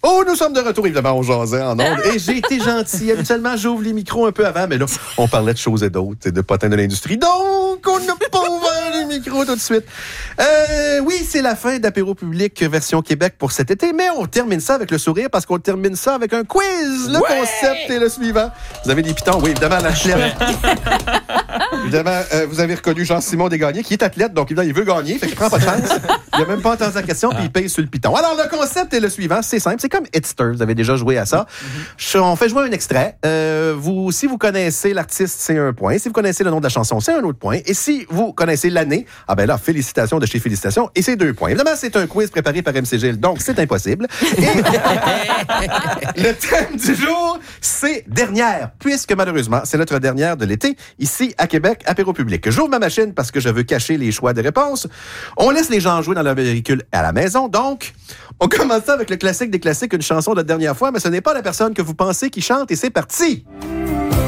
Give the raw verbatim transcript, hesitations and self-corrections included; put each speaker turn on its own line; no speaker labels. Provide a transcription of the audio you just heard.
Oh, nous sommes de retour, évidemment, on jasait en ondes. Et j'ai été gentil. Habituellement, j'ouvre les micros un peu avant, mais là, on parlait de choses et d'autres, et de potins de l'industrie. Donc, on n'a pas ouvert les micros tout de suite. Euh, oui, c'est la fin d'Apéro Public version Québec pour cet été, mais on termine ça avec le sourire parce qu'on termine ça avec un quiz. Le ouais! concept est le suivant. Vous avez des pitons? Oui, évidemment, l'athlète. Évidemment, euh, vous avez reconnu Jean-Simon Desgagnés, qui est athlète, donc évidemment, il veut gagner, fait qu'il prend pas de chance. Il n'a même pas entendu la question, puis il paye sur le piton. Alors, le concept est le suivant. C'est simple. C'est comme Hitster. Vous avez déjà joué à ça. Mm-hmm. On fait jouer un extrait. Euh, vous, si vous connaissez l'artiste, c'est un point. Si vous connaissez le nom de la chanson, c'est un autre point. Et si vous connaissez l'année, ah ben là, félicitations de chez Félicitations, et c'est deux points. Évidemment, c'est un quiz préparé par M C Gilles, donc c'est impossible. Et le thème du jour, c'est dernière, puisque malheureusement, c'est notre dernière de l'été, ici à Québec, Apéro Public. J'ouvre ma machine parce que je veux cacher les choix de réponses. On laisse les gens jouer dans leur véhicule à la maison, donc on commence ça avec le classique des classiques, une chanson de la dernière fois, mais ce n'est pas la personne que vous pensez qui chante, et c'est parti!